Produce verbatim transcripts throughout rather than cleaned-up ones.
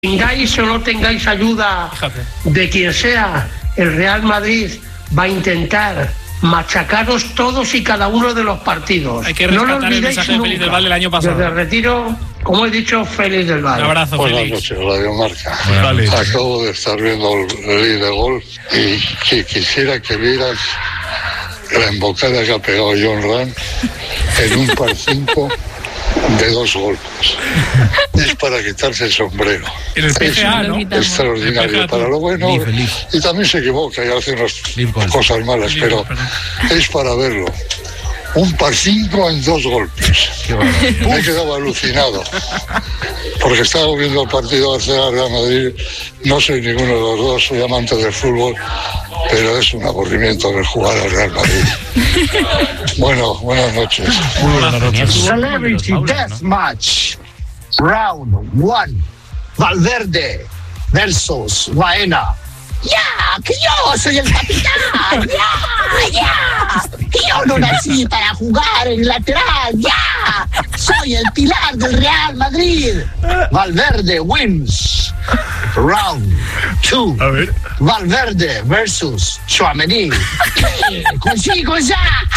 Tengáis o no tengáis ayuda de quien sea, el Real Madrid va a intentar machacaros todos y cada uno de los partidos. Hay que no lo rescatar el olvidéis mensaje de nunca. Félix del Val del año pasado. Desde el retiro, como he dicho, Félix del Val. Un abrazo, Buenas Félix. noches, Radio Marca. Vale. Acabo de estar viendo el rey de gol y que quisiera que vieras la embocada que ha pegado John Ram en un par cinco de dos golpes. Es para quitarse el sombrero. En el P G A, ¿no? Extraordinario para lo bueno. Y también se equivoca y hace unas cosas malas, pero es para verlo. Un par cinco en dos golpes. Me he quedado alucinado. Porque estaba viendo el partido Barcelona-Real Madrid. No soy ninguno de los dos, soy amante del fútbol, pero es un aburrimiento ver jugar al Real Madrid. Bueno, buenas noches. Muy buenas noches. Celebrity Death Match. Round one. Valverde versus Baena. ¡Ya! ¡Que yo soy el capitán! ¡Ya! ¡Ya! ¡Que yo no nací para jugar en lateral! ¡Ya! ¡Soy el pilar del Real Madrid! Valverde wins. Round two. A ver. Valverde versus Tchouaméni. ¿Qué? ¡Consigo ya!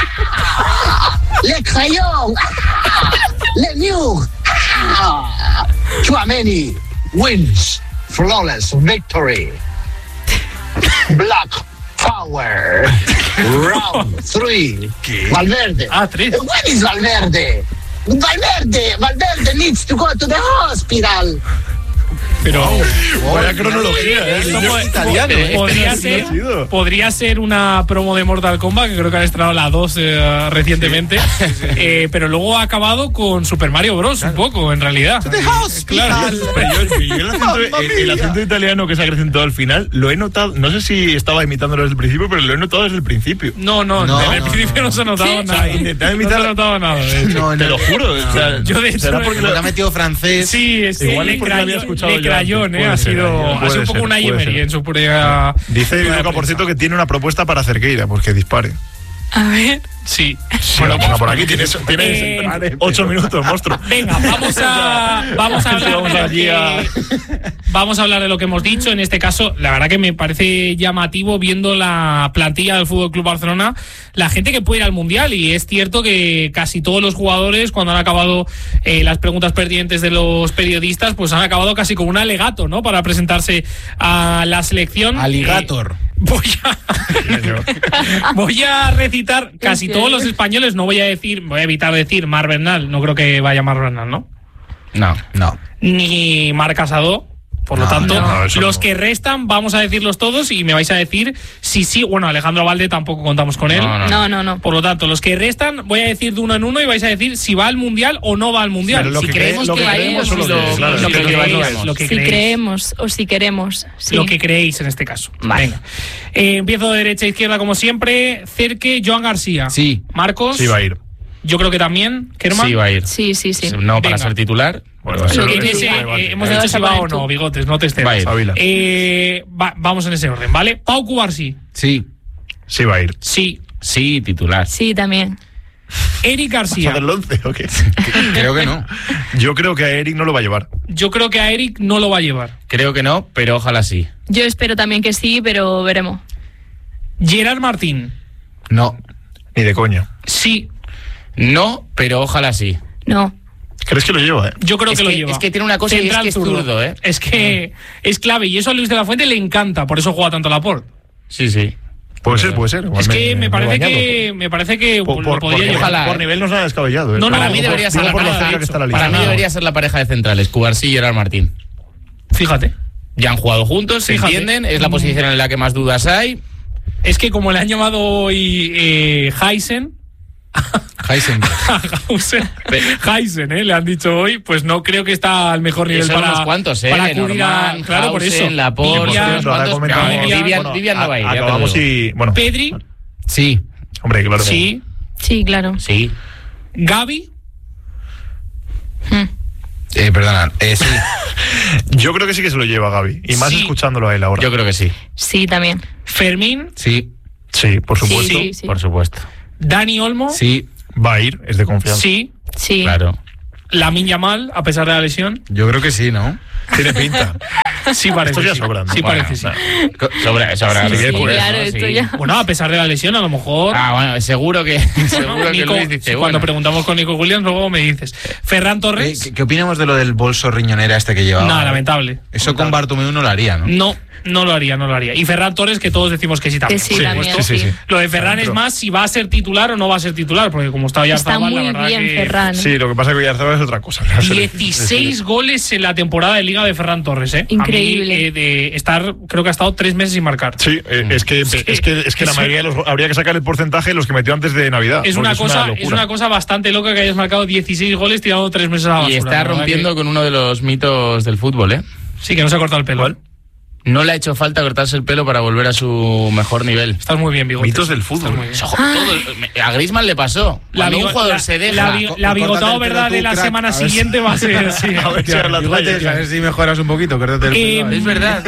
¡Le crayon! ¡Le mur! Tchouaméni wins. Flawless victory. Black Power. Round three. ¿Qué? Valverde. Ah, tres. What is Valverde? Valverde. Valverde needs to go to the hospital. Pero Vaya cronología, ¿eh? esto Yo po- soy italiano, ¿eh? podría, Sí, ser, ha sido. podría ser una promo de Mortal Kombat, que creo que han estrenado la dos eh, recientemente, eh, pero luego ha acabado con Super Mario Bros. Un poco, en realidad. Claro. Pero yo, yo el, acento, el, el acento italiano que se ha acrecentado al final lo he notado, no sé si estaba imitándolo desde el principio, pero lo he notado desde el principio. No, no, No, desde el no, principio no, no. se ha notado O sea, nada. intentaba No imitar- se ha notado nada, de hecho. No, Te no. lo juro. o sea, Yo, de hecho, será me- porque Porque lo- ha metido francés. Sí, es que Igual es le porque lo había crayó- escuchado le yo crayó, antes. ¿eh? Ha Puede ser, sido, ha puede sido un poco ser, una puede Emery ser. en su pura. Dice rueda de Luca, por prensa. cierto, que tiene una propuesta para Cerqueira, pues que dispare. A ver. Sí. Bueno, ponga por aquí, tienes, tienes Eh, ocho minutos, monstruo. Venga, vamos a vamos a Sí, hablar vamos de lo allí a- que, vamos a hablar de lo que hemos dicho. En este caso, la verdad que me parece llamativo viendo la plantilla del Fútbol Club Barcelona, la gente que puede ir al Mundial, y es cierto que casi todos los jugadores, cuando han acabado eh, las preguntas pertinentes de los periodistas, pues han acabado casi con un alegato, ¿no? Para presentarse a la selección. Alligator. Eh, voy a voy a recitar casi todos los españoles. No voy a decir, voy a evitar decir Mar Bernal, no creo que vaya Mar Bernal, ¿no? No, no. Ni Marc Casado. Por lo No, tanto, no, eso los no. que restan, vamos a decirlos todos y me vais a decir si sí. Bueno, Alejandro Valde tampoco contamos con él. No, no. No, no, no. Por lo tanto, los que restan, voy a decir de uno en uno y vais a decir si va al Mundial o no va al Mundial. Pero lo si que creemos cree- lo que que va a ir, creemos o lo lo, que- claro, lo lo que que creéis, creemos. lo que Si creéis. creemos o si queremos. Sí. Lo que creéis en este caso. Vale. Venga. Eh, empiezo de derecha a izquierda como siempre. Cerque, Joan García. Sí. Marcos. Sí, va a ir. Yo creo que también. Kerman. Sí, va a ir. Sí, sí, sí. No para Venga. ser titular. Bueno, pero eso Lo va a que ir. En ese, da eh, igual. hemos Me dicho vas si a va poner o no, tú. bigotes, no te estés. Va a ir. Ávila. Eh, va- vamos en ese orden, ¿vale? Pau Cubarsí. Sí. Sí, va a ir. Sí. Sí, titular. Sí, también. Eric ¿Vas a García. hacer el once o qué? Creo que no. Yo creo que a Eric no lo va a llevar. Yo creo que a Eric no lo va a llevar. Creo que no, pero ojalá sí. Yo espero también que sí, pero veremos. Gerard Martín. No. Ni de coña. Sí. No, pero ojalá sí. No. ¿Crees que lo lleva, eh? Yo creo Es que, lo que- lleva. es que tiene una cosa y es Central que es zurdo, ¿eh? Es que es clave y eso a Luis de la Fuente le encanta, por eso juega tanto Laporte. Sí, sí. Puede ser, puede ser. Igual Es que me he parece bañado. que me parece que Por, lo por, podría por, llevar. Ojalá, por eh. nivel no se ha descabellado, ¿eh? No, no, Para no, mí por- debería ser digo la por pareja, nada, de de hecho. está la Para mí nada. debería ser la pareja de centrales, Cubarsí y Gerard Martín. Fíjate. Ya han jugado juntos, se Fíjate. entienden, es la posición en la que más dudas hay. Es que como le han llamado hoy eh, Heisen, Heisenberg. Hausen, Heisen, ¿eh? Le han dicho hoy, pues no creo que está al mejor nivel Son para, unos cuantos, ¿eh? para acudir a... Norman, Claro, por eso. Hausen, Laporte, Vivian, unos cuantos. comentamos- No, Vivian, bueno, Vivian no va a ir. a- ya te lo Acabamos digo. y... Bueno, Pedri, Sí, hombre, claro. sí. Sí, claro. sí. Gavi, Hmm. Eh, perdona, eh, sí. Yo creo que sí que se lo lleva Gavi. Y más Sí. escuchándolo a él ahora. Yo creo que sí. Sí, también. Fermín, Sí, Sí, por supuesto. Sí, sí. por supuesto. Dani Olmo, Sí, Va a ir, es de confianza. sí. Sí. claro. Lamine Yamal, a pesar de la lesión. Yo creo que sí, ¿no? Tiene pinta. Sí parece. Esto ya sí. sobra, ¿no? Sí Bueno, parece, sí. Sobra, sobra. Sí, sí, sí, por eso, claro, ¿no? esto Sí. ya. Bueno, a pesar de la lesión, a lo mejor. Ah, bueno, seguro que, seguro que Nico, Luis dice, sí, bueno. cuando preguntamos con Nico Williams, luego me dices. Ferran Torres. ¿Qué, qué opinamos de lo del bolso riñonera este que llevaba? Nada, lamentable. Eso con Bartomeu no lo haría, ¿no? No, no lo haría, no lo haría. Y Ferran Torres, que todos decimos que sí también. Que sí, por también, supuesto. sí, sí, sí. Lo de Ferran es más si va a ser titular o no va a ser titular, porque como está ya Está muy bien, Ferran. Sí, lo que pasa es que Oyarzabal es otra cosa. dieciséis goles en la temporada de Liga de Ferran Torres, ¿eh? Increíble. A mí, eh, de estar, creo que ha estado tres meses sin marcar. Sí, eh, es que, Sí. es que, es que la Eso- mayoría de los habría que sacar el porcentaje de los que metió antes de Navidad. Es porque una, cosa, locura. es una cosa bastante loca que hayas marcado dieciséis goles tirando tres meses a la basura. Y está La verdad rompiendo que- con uno de los mitos del fútbol, ¿eh? Sí, que no se ha cortado el pelo. ¿Cuál? No le ha hecho falta cortarse el pelo para volver a su mejor nivel. Estás muy bien, Bigote. Mitos del fútbol. Estás muy bien. Ojo, todo- a Griezmann le pasó. La, Cuando bigo- un jugador la- se deja... la, bi- la co- bigotado córtate el verdad pelo de tú, la crack, semana a ver si- siguiente va a ser sí. A ver si a la toalla. A ver si mejoras un poquito, córtate el Eh, pelo. es verdad.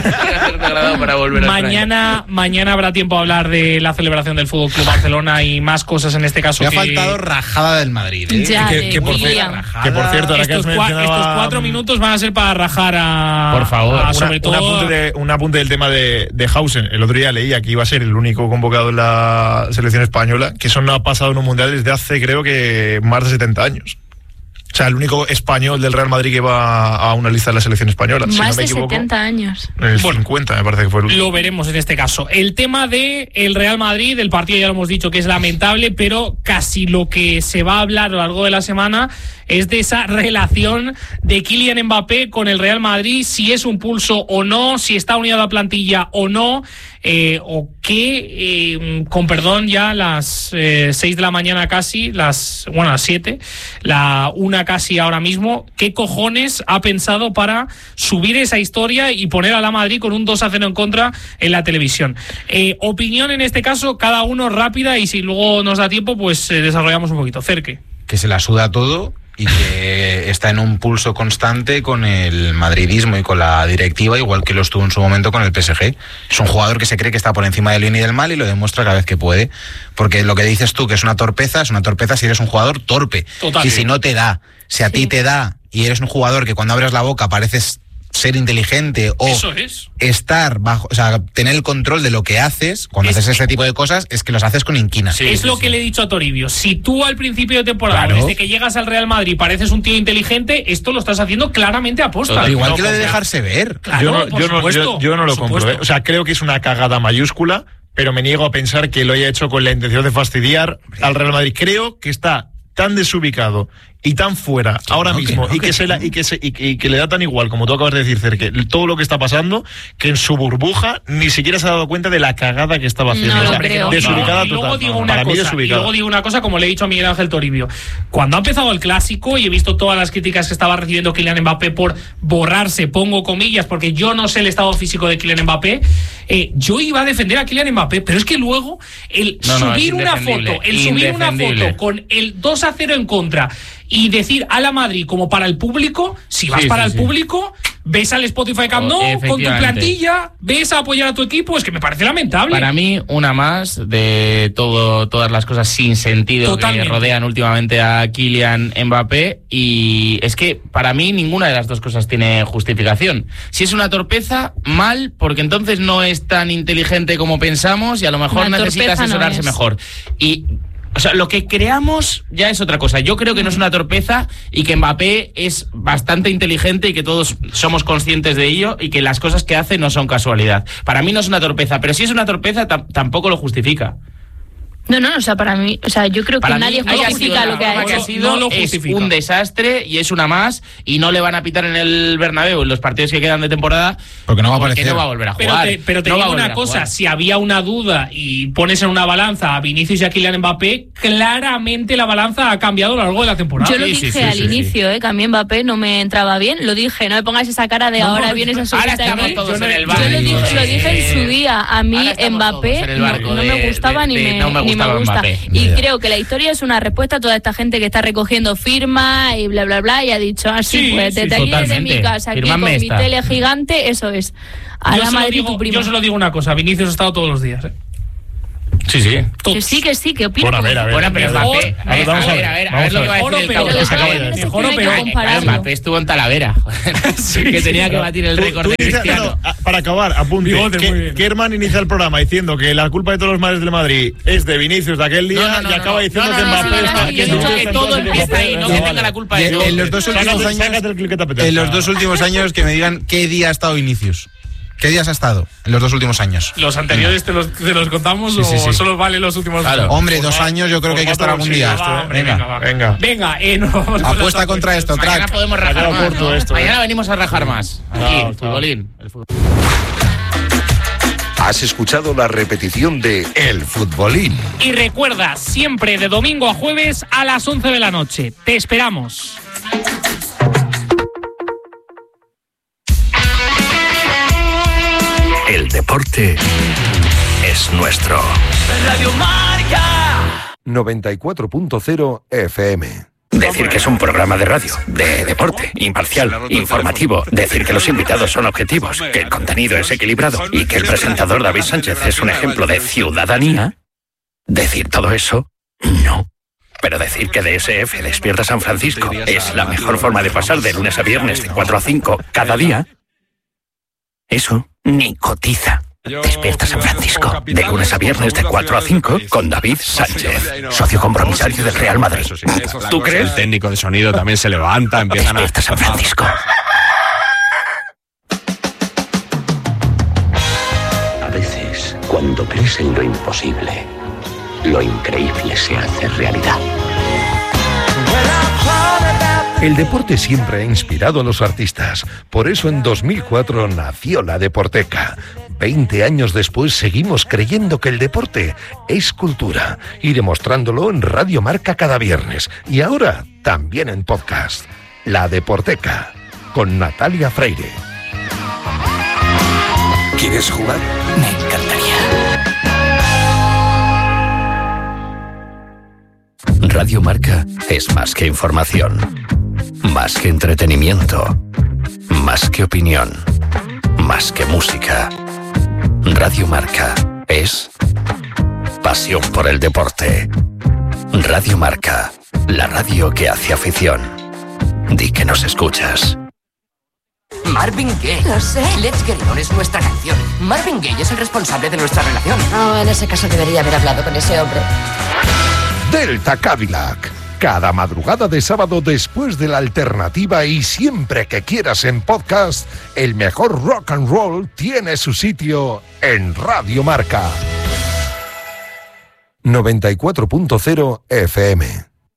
para volver al Mañana, mañana habrá tiempo a hablar de la celebración del Fútbol Club Barcelona y más cosas en este caso. Me ha que faltado rajada del Madrid, ¿eh? Ya, que, de que por, William. cier- que por cierto, ahora que has estos, cua- mencionado estos a- cuatro minutos van a ser para rajar a. Por favor, a, una- sobre un, todo. apunte de- un apunte del tema de, de Hausen. El otro día leía que iba a ser el único convocado en la selección española, que eso no ha pasado en un mundial desde hace, creo que, más de setenta años. O sea, el único español del Real Madrid que va a una lista de la selección española. Si Más no me de equivoco, setenta años. en el Bueno, cincuenta me parece que fue el último. Lo veremos en este caso. El tema de el Real Madrid, el partido ya lo hemos dicho que es lamentable, pero casi lo que se va a hablar a lo largo de la semana es de esa relación de Kylian Mbappé con el Real Madrid, si es un pulso o no, si está unido a la plantilla o no, eh, o qué, eh, con perdón ya las eh, seis de la mañana casi, las bueno las siete, la una casi ahora mismo, qué cojones ha pensado para subir esa historia y poner a la Madrid con un dos a cero en contra en la televisión. Eh, opinión en este caso, cada uno rápida, y si luego nos da tiempo, pues eh, desarrollamos un poquito. Cerque. Que se la suda todo y que está en un pulso constante con el madridismo y con la directiva, igual que lo estuvo en su momento con el P S G. Es un jugador que se cree que está por encima del bien y del mal y lo demuestra cada vez que puede. Porque lo que dices tú, que es una torpeza, es una torpeza si eres un jugador torpe. Total. Y si no te da, si a Sí. ti te da y eres un jugador que cuando abres la boca pareces ser inteligente o Eso es. estar bajo, o sea, tener el control de lo que haces cuando Es haces que- este tipo de cosas, es que los haces con inquina. es lo que le he dicho a Toribio. Si tú al principio de temporada, Claro. desde que llegas al Real Madrid, pareces un tío inteligente, esto lo estás haciendo claramente a posta. Pero igual No, que lo de por- dejarse ver. Claro, yo no, por yo no- supuesto, yo- yo no por lo compro. supuesto. ¿eh? O sea, creo que es una cagada mayúscula, pero me niego a pensar que lo haya hecho con la intención de fastidiar al Real Madrid. Creo que está tan desubicado y tan fuera ahora no, que mismo no, y, que que se la, no. y, que se, y, que- y que le da tan igual, como tú acabas de decir, Cerque, todo lo que está pasando, que en su burbuja ni siquiera se ha dado cuenta de la cagada que estaba haciendo. No O lo sea, creo. desubicada y luego total. digo una Para mí cosa, y desubicada. luego digo una cosa, como le he dicho a Miguel Ángel Toribio. Cuando ha empezado el clásico y he visto todas las críticas que estaba recibiendo Kylian Mbappé por borrarse, pongo comillas, porque yo no sé el estado físico de Kylian Mbappé, eh, yo iba a defender a Kylian Mbappé, pero es que luego el No, no, subir es una indefendible, foto, el subir una indefendible. foto con el dos a cero en contra y decir a la Madrid como para el público, si vas Sí, para sí, el sí. público, ves al Spotify Camp Oh, Nou con tu efectivamente. plantilla, ves a apoyar a tu equipo, es que me parece lamentable. Para mí, una más de todo, todas las cosas sin sentido Totalmente. que rodean últimamente a Kylian Mbappé. Y es que para mí ninguna de las dos cosas tiene justificación. Si es una torpeza, mal, porque entonces no es tan inteligente como pensamos y a lo mejor Una necesita torpeza no asesorarse es. mejor. Y o sea, lo que creamos ya es otra cosa. Yo creo que no es una torpeza y que Mbappé es bastante inteligente y que todos somos conscientes de ello y que las cosas que hace no son casualidad. Para mí no es una torpeza, pero si es una torpeza tam- tampoco lo justifica. No, no, o sea, para mí, o sea, yo creo que Para nadie mí, haya sido justifica la lo que forma ha que ha hecho. sido, No lo es justifica. un desastre y es una más y no le van a pitar en el Bernabéu en los partidos que quedan de temporada Porque no va a porque aparecer. no va a volver a Pero jugar. te, pero te No va a digo volver una a cosa, jugar. si había una duda y pones en una balanza a Vinicius y a Kylian Mbappé, claramente la balanza ha cambiado a lo largo de la temporada. Yo lo Sí, dije sí, sí, al sí, inicio, eh, que a mí Mbappé no me entraba bien. Lo dije, no me pongas esa cara de No, ahora no, vienes a Ahora subirte estamos aquí. todos Yo no- en el yo barco. Yo lo dije, lo eh, dije en su día. A mí ahora estamos Mbappé todos en el no, barco no de- me gustaba de- ni, de me, no me ni me gustaba gusta. Mbappé. Y Ya. creo que la historia es una respuesta a toda esta gente que está recogiendo firmas y bla, bla, bla. Y ha dicho así, Sí, pues sí, desde aquí, desde totalmente. mi casa, aquí Firmadme con mi esta. tele gigante, eso es. A yo, la solo Madrid digo, tu primo. yo solo digo una cosa, Vinicius ha estado todos los días. ¿eh? Sí, sí. Que sí, que sí, que opino. Bueno, a ver, a ver. Bueno, pero Mbappé, a ver, Vamos a a ver, ver, a ver, a vamos ver lo a que va a Mejor o decir el peor, Cabo. es que acaba de no se decir. Mejor o tiene que peor. compararlo. Mbappé estuvo en Talavera, joder, que tenía que batir el Tú- récord tú de dices- Cristiano. no, no, para acabar, apunte. Bigote, muy que bien. Kerman inicia el programa diciendo que la culpa de todos los males del Madrid es de Vinicius de aquel día No, no, no, y no, acaba no. diciendo No, que no, no, Mbappé no, no, está... no, yo he dicho que todo empieza ahí, no que tenga la culpa de En, eso. en los dos últimos Sácate, años, sácate el clic que te apetezca. en los dos últimos años que me digan qué día ha estado Vinicius. ¿Qué días ha estado en los dos últimos años? ¿Los anteriores te los, te los contamos Sí, sí, o sí. solo vale los últimos? Claro. Hombre, dos años yo creo que hay que estar algún día. Va, hombre, Venga. venga, va. venga. Venga, eh, nos vamos con Apuesta las contra esto, Mañana crack. podemos rajar Acaba más, corto ¿no? esto, Mañana eh. venimos a rajar más. Aquí, Chao, el chao. futbolín. El fútbol. Has escuchado la repetición de El Futbolín. Y recuerda, siempre de domingo a jueves a las once de la noche. Te esperamos. El deporte es nuestro. Radio Marca. noventa y cuatro punto cero F M. Decir que es un programa de radio, de deporte, imparcial, informativo. Decir que los invitados son objetivos, que el contenido es equilibrado y que el presentador David Sánchez es un ejemplo de ciudadanía. Decir todo eso, no. Pero decir que D S F Despierta San Francisco es la mejor forma de pasar de lunes a viernes de cuatro a cinco cada día, eso ni cotiza. Despierta San Francisco, de lunes a viernes de cuatro a cinco con David Sánchez, socio compromisario del Real Madrid. ¿Tú crees? El técnico de sonido también se levanta, empiezan a... Despierta San Francisco. A veces, cuando crees en lo imposible, lo increíble se hace realidad. El deporte siempre ha inspirado a los artistas. Por eso en dos mil cuatro nació la Deporteca. Veinte años después seguimos creyendo que el deporte es cultura y demostrándolo en Radio Marca cada viernes. Y ahora también en podcast. La Deporteca, con Natalia Freire. ¿Quieres jugar? Me encantaría. Radio Marca es más que información, más que entretenimiento, más que opinión, más que música. Radio Marca es pasión por el deporte. Radio Marca, la radio que hace afición. Di que nos escuchas. Marvin Gaye. Lo sé. Let's Get It On es nuestra canción. Marvin Gaye es el responsable de nuestra relación. Oh, en ese caso debería haber hablado con ese hombre. Delta Cadillac. Cada madrugada de sábado después de la alternativa y siempre que quieras en podcast, el mejor rock and roll tiene su sitio en Radio Marca. noventa y cuatro punto cero F M.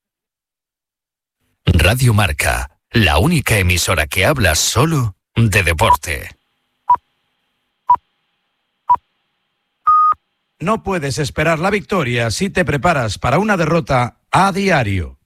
Radio Marca, la única emisora que habla solo de deporte. No puedes esperar la victoria si te preparas para una derrota a diario.